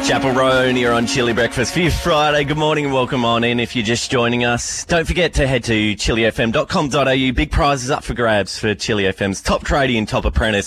Chapel Roan here on Chili Breakfast for your Friday. Good morning and welcome on in if you're just joining us. Don't forget to head to chilifm.com.au. Big prizes up for grabs for Chili FM's Top Tradie and Top Apprentice.